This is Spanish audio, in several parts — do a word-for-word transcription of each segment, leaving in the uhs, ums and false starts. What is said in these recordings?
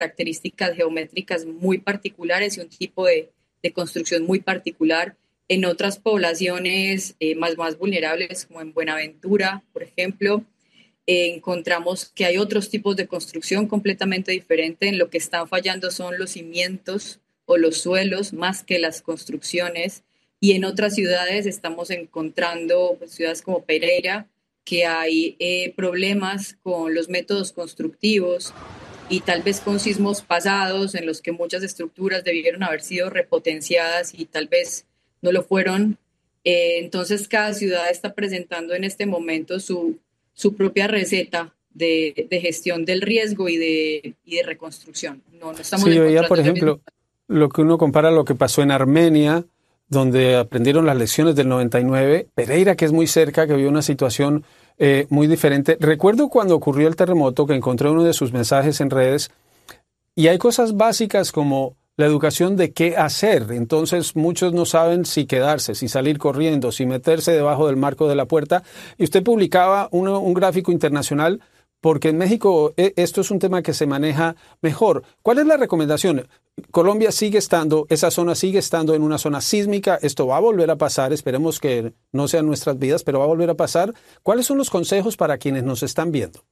características geométricas muy particulares y un tipo de, de construcción muy particular. En otras poblaciones eh, más, más vulnerables, como en Buenaventura, por ejemplo, eh, encontramos que hay otros tipos de construcción completamente diferentes. En lo que están fallando son los cimientos o los suelos más que las construcciones. Y en otras ciudades estamos encontrando, pues, ciudades como Pereira, que hay eh, problemas con los métodos constructivos y tal vez con sismos pasados en los que muchas estructuras debieron haber sido repotenciadas y tal vez no lo fueron. Eh, entonces cada ciudad está presentando en este momento su, su propia receta de, de gestión del riesgo y de, y de reconstrucción. No, no estamos Sí, yo veía, por encontrando el mismo. ejemplo, lo que uno compara lo que pasó en Armenia, donde aprendieron las lecciones del noventa y nueve, Pereira, que es muy cerca, que vio una situación eh, muy diferente. Recuerdo cuando ocurrió el terremoto que encontré uno de sus mensajes en redes y hay cosas básicas como la educación de qué hacer. Entonces muchos no saben si quedarse, si salir corriendo, si meterse debajo del marco de la puerta. Y usted publicaba uno, un gráfico internacional porque en México eh, esto es un tema que se maneja mejor. ¿Cuál es la recomendación? Colombia sigue estando, esa zona sigue estando en una zona sísmica, esto va a volver a pasar, esperemos que no sean nuestras vidas, pero va a volver a pasar. ¿Cuáles son los consejos para quienes nos están viendo?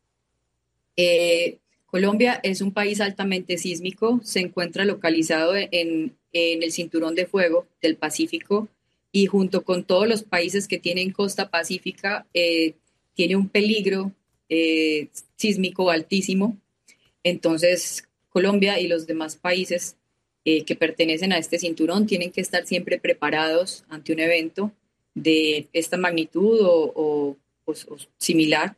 Eh, Colombia es un país altamente sísmico, se encuentra localizado en, en el cinturón de fuego del Pacífico y junto con todos los países que tienen costa pacífica, eh, tiene un peligro eh, sísmico altísimo. Entonces, Colombia y los demás países eh, que pertenecen a este cinturón tienen que estar siempre preparados ante un evento de esta magnitud o, o, o, o similar.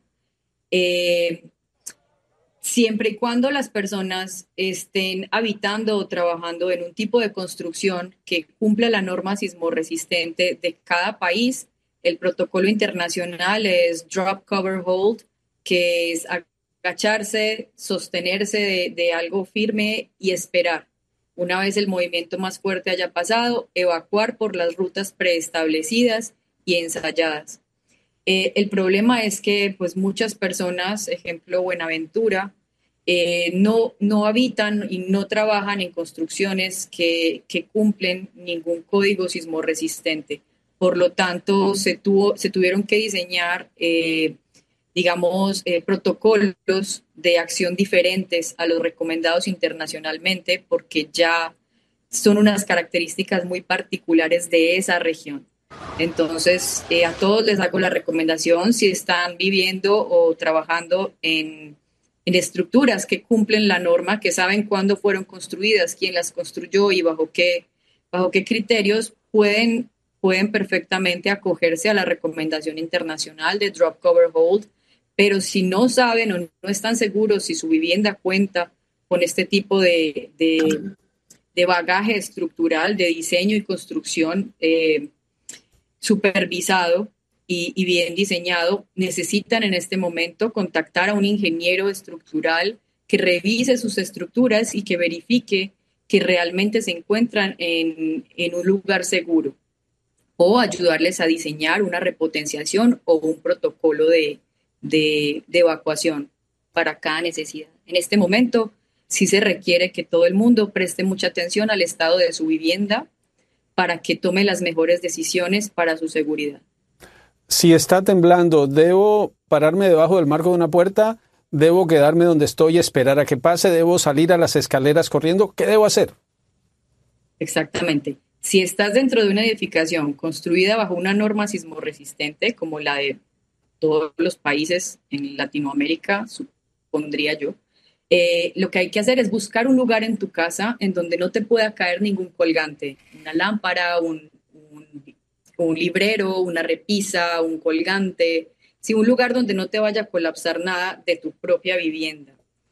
Eh, Siempre y cuando las personas estén habitando o trabajando en un tipo de construcción que cumpla la norma sismorresistente de cada país, el protocolo internacional es Drop, Cover, Hold, que es agacharse, sostenerse de, de algo firme y esperar. Una vez el movimiento más fuerte haya pasado, evacuar por las rutas preestablecidas y ensayadas. Eh, el problema es que pues muchas personas, ejemplo Buenaventura, eh, no, no habitan y no trabajan en construcciones que, que cumplen ningún código sismo resistente. Por lo tanto, se, tuvo, se tuvieron que diseñar, eh, digamos, eh, protocolos de acción diferentes a los recomendados internacionalmente porque ya son unas características muy particulares de esa región. Entonces, eh, a todos les hago la recomendación si están viviendo o trabajando en, en estructuras que cumplen la norma, que saben cuándo fueron construidas, quién las construyó y bajo qué, bajo qué criterios, pueden, pueden perfectamente acogerse a la recomendación internacional de Drop, Cover, Hold. Pero si no saben o no están seguros si su vivienda cuenta con este tipo de, de, de bagaje estructural, de diseño y construcción, eh, supervisado y, y bien diseñado, necesitan en este momento contactar a un ingeniero estructural que revise sus estructuras y que verifique que realmente se encuentran en, en un lugar seguro, o ayudarles a diseñar una repotenciación o un protocolo de, de, de evacuación para cada necesidad. En este momento sí se requiere que todo el mundo preste mucha atención al estado de su vivienda para que tome las mejores decisiones para su seguridad. Si está temblando, ¿debo pararme debajo del marco de una puerta? ¿Debo quedarme donde estoy y esperar a que pase? ¿Debo salir a las escaleras corriendo? ¿Qué debo hacer? Exactamente. Si estás dentro de una edificación construida bajo una norma sismorresistente, como la de todos los países en Latinoamérica, supondría yo, Eh, lo que hay que hacer es buscar un lugar en tu casa en donde no te pueda caer ningún colgante, una lámpara, un, un, un librero, una repisa, un colgante, sí, un lugar donde no te vaya a colapsar nada de tu propia vivienda.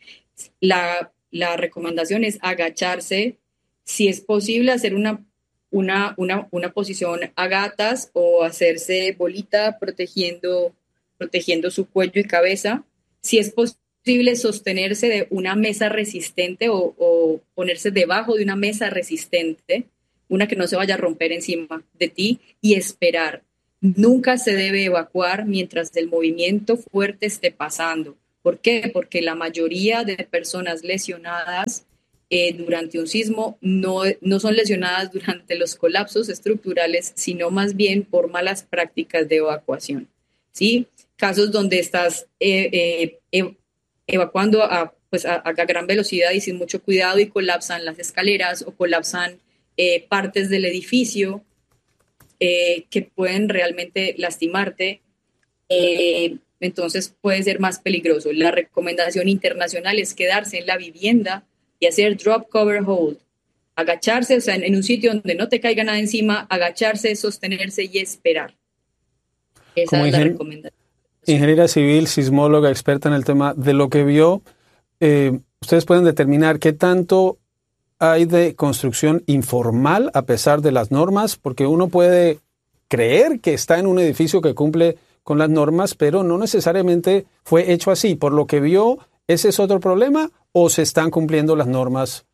La, la recomendación es agacharse, si es posible hacer una, una, una, una posición a gatas o hacerse bolita protegiendo, protegiendo su cuello y cabeza. Si es posible, posible sostenerse de una mesa resistente o, o ponerse debajo de una mesa resistente, una que no se vaya a romper encima de ti, y esperar. Nunca se debe evacuar mientras el movimiento fuerte esté pasando. ¿Por qué? Porque la mayoría de personas lesionadas eh, durante un sismo no, no son lesionadas durante los colapsos estructurales, sino más bien por malas prácticas de evacuación, ¿sí? Casos donde estás eh, eh, evacuando a, pues a, a gran velocidad y sin mucho cuidado y colapsan las escaleras o colapsan eh, partes del edificio eh, que pueden realmente lastimarte. Eh, entonces puede ser más peligroso. La recomendación internacional es quedarse en la vivienda y hacer drop, cover, hold. Agacharse, o sea, en, en un sitio donde no te caiga nada encima, agacharse, sostenerse y esperar. Esa Como es la ingen- recomendación. ingeniera civil, sismóloga, experta en el tema, de lo que vio, eh, ustedes pueden determinar qué tanto hay de construcción informal a pesar de las normas, porque uno puede creer que está en un edificio que cumple con las normas, pero no necesariamente fue hecho así. Por lo que vio, ¿ese es otro problema o se están cumpliendo las normas?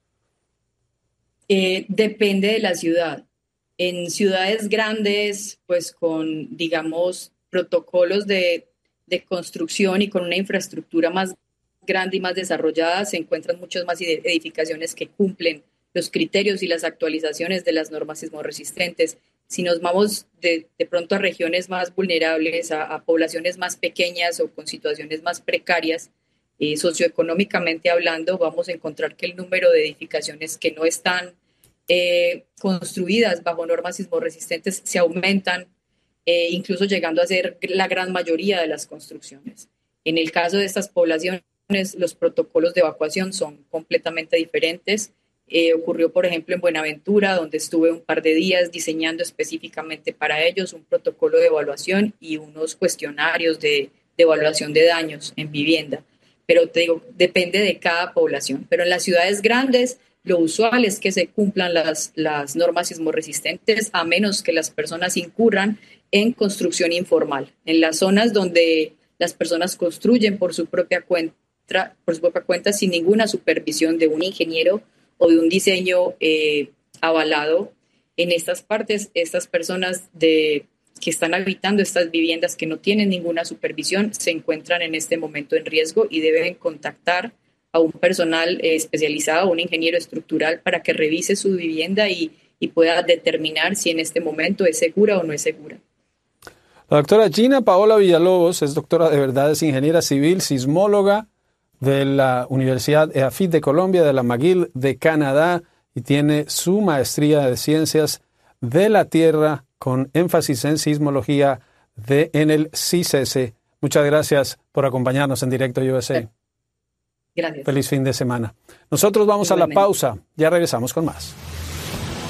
Eh, depende de la ciudad. En ciudades grandes, pues con, digamos, protocolos de, de construcción y con una infraestructura más grande y más desarrollada, se encuentran muchas más edificaciones que cumplen los criterios y las actualizaciones de las normas sismorresistentes. Si nos vamos de, de pronto a regiones más vulnerables, a, a poblaciones más pequeñas o con situaciones más precarias, eh, socioeconómicamente hablando, vamos a encontrar que el número de edificaciones que no están eh, construidas bajo normas sismorresistentes se aumentan, eh, incluso llegando a ser la gran mayoría de las construcciones. En el caso de estas poblaciones, los protocolos de evacuación son completamente diferentes. Eh, ocurrió, por ejemplo, en Buenaventura, donde estuve un par de días diseñando específicamente para ellos un protocolo de evaluación y unos cuestionarios de, de evaluación de daños en vivienda. Pero te digo, depende de cada población. Pero en las ciudades grandes, lo usual es que se cumplan las, las normas sismorresistentes, a menos que las personas incurran en construcción informal. En las zonas donde las personas construyen por su propia cuenta, por su propia cuenta sin ninguna supervisión de un ingeniero o de un diseño eh, avalado, en estas partes, estas personas de, que están habitando estas viviendas que no tienen ninguna supervisión se encuentran en este momento en riesgo y deben contactar a un personal eh, especializado, un ingeniero estructural, para que revise su vivienda y, y pueda determinar si en este momento es segura o no es segura. La doctora Gina Paola Villalobos es doctora de verdad, es ingeniera civil, sismóloga de la Universidad E A F I T de Colombia, de la McGill de Canadá, y tiene su maestría de Ciencias de la Tierra con énfasis en sismología de, en el C I C E S E. Muchas gracias por acompañarnos en Directo U S A. Gracias. Feliz fin de semana. Nosotros vamos a la pausa. Ya regresamos con más.